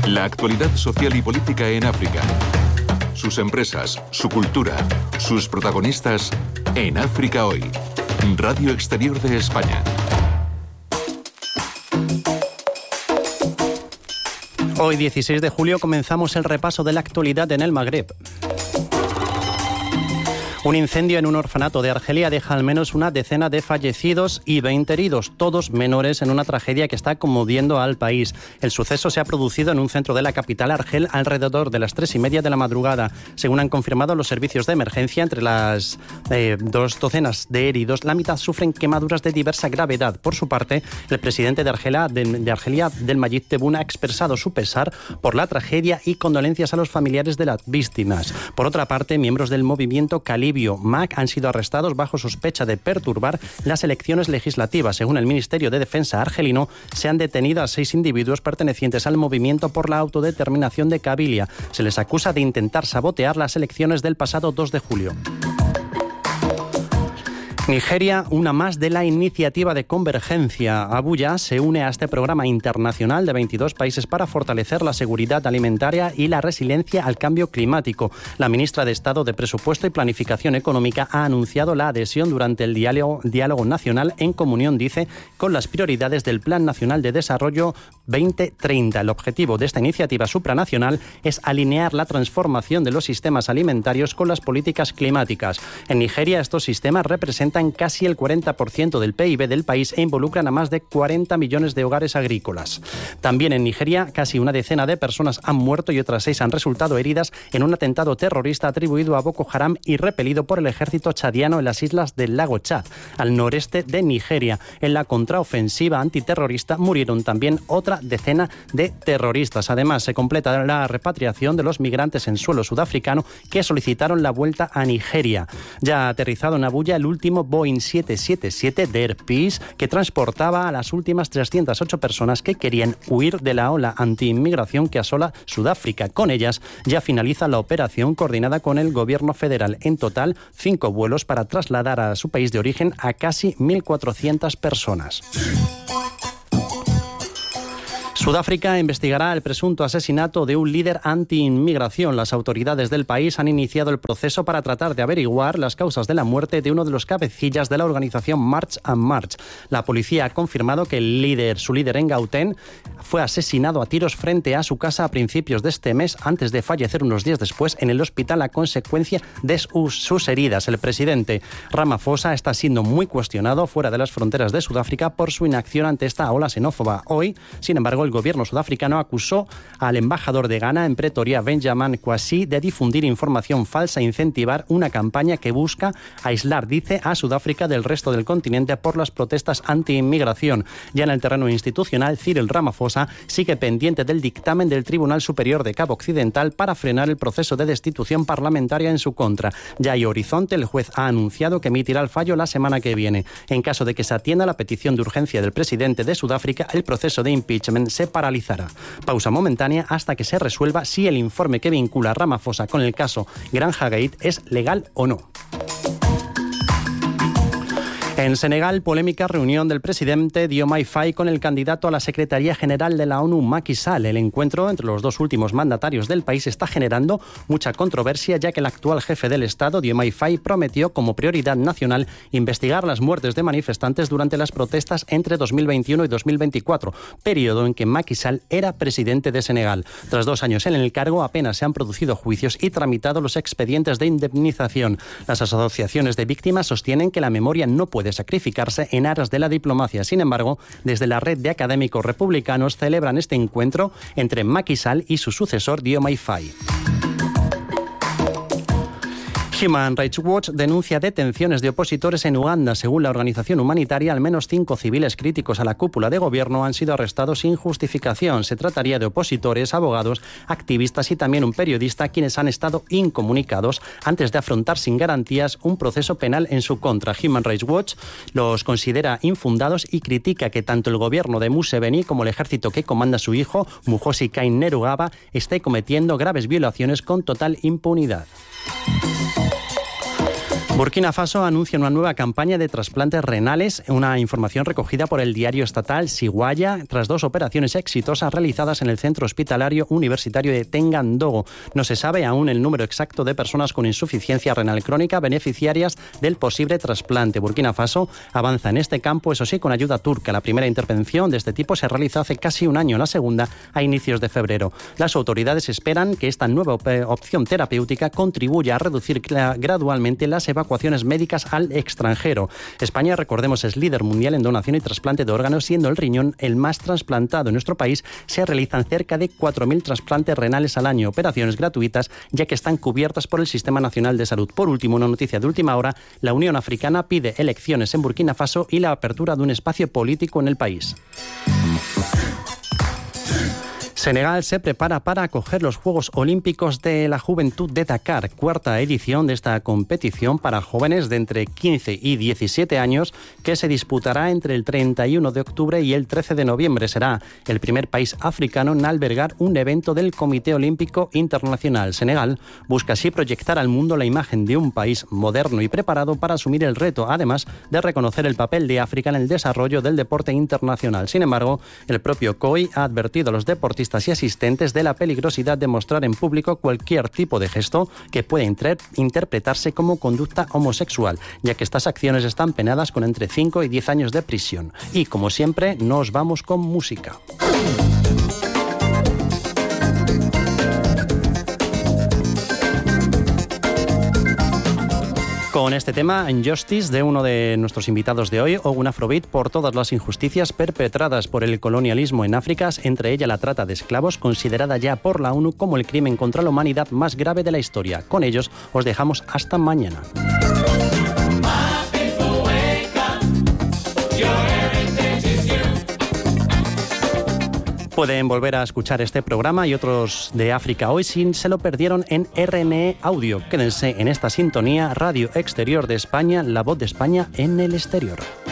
La actualidad social y política en África. Sus empresas, su cultura, sus protagonistas en África Hoy. Radio Exterior de España. Hoy, 16 de julio, comenzamos el repaso de la actualidad en el Magreb. Un incendio en un orfanato de Argelia deja al menos una decena de fallecidos y 20 heridos, todos menores, en una tragedia que está conmoviendo al país. El suceso se ha producido en un centro de la capital, Argel, alrededor de las 3:30 de la madrugada. Según han confirmado los servicios de emergencia, entre las 2 docenas de heridos, la mitad sufren quemaduras de diversa gravedad. Por su parte, el presidente de Argelia, Abdelmajid Tebboune, ha expresado su pesar por la tragedia y condolencias a los familiares de las víctimas. Por otra parte, miembros del movimiento Calibio MAC han sido arrestados bajo sospecha de perturbar las elecciones legislativas. Según el Ministerio de Defensa argelino, se han detenido a 6 individuos pertenecientes al movimiento por la autodeterminación de Kabilia. Se les acusa de intentar sabotear las elecciones del pasado 2 de julio. Nigeria, una más de la iniciativa de convergencia. Abuya se une a este programa internacional de 22 países para fortalecer la seguridad alimentaria y la resiliencia al cambio climático. La ministra de Estado de Presupuesto y Planificación Económica ha anunciado la adhesión durante el diálogo nacional en comunión, dice, con las prioridades del Plan Nacional de Desarrollo 2030. El objetivo de esta iniciativa supranacional es alinear la transformación de los sistemas alimentarios con las políticas climáticas. En Nigeria, estos sistemas representan casi el 40% del PIB del país e involucran a más de 40 millones de hogares agrícolas. También en Nigeria, casi una decena de personas han muerto y otras 6 han resultado heridas en un atentado terrorista atribuido a Boko Haram y repelido por el ejército chadiano en las islas del lago Chad, al noreste de Nigeria. En la contraofensiva antiterrorista murieron también otra decena de terroristas. Además, se completa la repatriación de los migrantes en suelo sudafricano que solicitaron la vuelta a Nigeria. Ya ha aterrizado en Abuya el último Boeing 777 de Air Peace, que transportaba a las últimas 308 personas que querían huir de la ola anti-inmigración que asola Sudáfrica. Con ellas ya finaliza la operación coordinada con el gobierno federal. En total, 5 vuelos para trasladar a su país de origen a casi 1.400 personas. Sudáfrica investigará el presunto asesinato de un líder anti-inmigración. Las autoridades del país han iniciado el proceso para tratar de averiguar las causas de la muerte de uno de los cabecillas de la organización March and March. La policía ha confirmado que su líder en Gauteng fue asesinado a tiros frente a su casa a principios de este mes, antes de fallecer unos días después en el hospital a consecuencia de sus heridas. El presidente Ramaphosa está siendo muy cuestionado fuera de las fronteras de Sudáfrica por su inacción ante esta ola xenófoba. Hoy, sin embargo, el gobierno sudafricano acusó al embajador de Ghana en Pretoria, Benjamin Kwasi, de difundir información falsa e incentivar una campaña que busca aislar, dice, a Sudáfrica del resto del continente por las protestas anti-inmigración. Ya en el terreno institucional, Cyril Ramaphosa sigue pendiente del dictamen del Tribunal Superior de Cabo Occidental para frenar el proceso de destitución parlamentaria en su contra. Ya hay horizonte, el juez ha anunciado que emitirá el fallo la semana que viene. En caso de que se atienda la petición de urgencia del presidente de Sudáfrica, el proceso de impeachment se paralizará. Pausa momentánea hasta que se resuelva si el informe que vincula a Ramaphosa con el caso Granja Gate es legal o no. En Senegal, polémica reunión del presidente Diomaye Faye con el candidato a la Secretaría General de la ONU, Macky Sall. El encuentro entre los dos últimos mandatarios del país está generando mucha controversia, ya que el actual jefe del Estado, Diomaye Faye, prometió como prioridad nacional investigar las muertes de manifestantes durante las protestas entre 2021 y 2024, periodo en que Macky Sall era presidente de Senegal. Tras 2 años en el cargo, apenas se han producido juicios y tramitado los expedientes de indemnización. Las asociaciones de víctimas sostienen que la memoria no puede sacrificarse en aras de la diplomacia. Sin embargo, desde la red de académicos republicanos celebran este encuentro entre Macky Sall y su sucesor Diomaye Faye. Human Rights Watch denuncia detenciones de opositores en Uganda. Según la organización humanitaria, al menos 5 civiles críticos a la cúpula de gobierno han sido arrestados sin justificación. Se trataría de opositores, abogados, activistas y también un periodista, quienes han estado incomunicados antes de afrontar sin garantías un proceso penal en su contra. Human Rights Watch los considera infundados y critica que tanto el gobierno de Museveni como el ejército que comanda su hijo, Muhoozi Kainerugaba, esté cometiendo graves violaciones con total impunidad. Burkina Faso anuncia una nueva campaña de trasplantes renales, una información recogida por el diario estatal Siguaya, tras 2 operaciones exitosas realizadas en el centro hospitalario universitario de Tengandogo. No se sabe aún el número exacto de personas con insuficiencia renal crónica beneficiarias del posible trasplante. Burkina Faso avanza en este campo, eso sí, con ayuda turca. La primera intervención de este tipo se realizó hace casi un año, la segunda a inicios de febrero. Las autoridades esperan que esta nueva opción terapéutica contribuya a reducir gradualmente las evacuaciones médicas al extranjero. España, recordemos, es líder mundial en donación y trasplante de órganos, siendo el riñón el más trasplantado. En nuestro país se realizan cerca de 4.000 trasplantes renales al año, operaciones gratuitas ya que están cubiertas por el Sistema Nacional de Salud. Por último, una noticia de última hora: la Unión Africana pide elecciones en Burkina Faso y la apertura de un espacio político en el país. Senegal se prepara para acoger los Juegos Olímpicos de la Juventud de Dakar, 4ª edición de esta competición para jóvenes de entre 15 y 17 años, que se disputará entre el 31 de octubre y el 13 de noviembre. Será el primer país africano en albergar un evento del Comité Olímpico Internacional. Senegal busca así proyectar al mundo la imagen de un país moderno y preparado para asumir el reto, además de reconocer el papel de África en el desarrollo del deporte internacional. Sin embargo, el propio COI ha advertido a los deportistas y asistentes de la peligrosidad de mostrar en público cualquier tipo de gesto que pueda interpretarse como conducta homosexual, ya que estas acciones están penadas con entre 5 y 10 años de prisión. Y como siempre, nos vamos con música. Con este tema, Injustice, de uno de nuestros invitados de hoy, o un afrobeat por todas las injusticias perpetradas por el colonialismo en África, entre ellas la trata de esclavos, considerada ya por la ONU como el crimen contra la humanidad más grave de la historia. Con ellos os dejamos hasta mañana. Pueden volver a escuchar este programa y otros de África Hoy si se lo perdieron en RNE Audio. Quédense en esta sintonía, Radio Exterior de España, la voz de España en el exterior.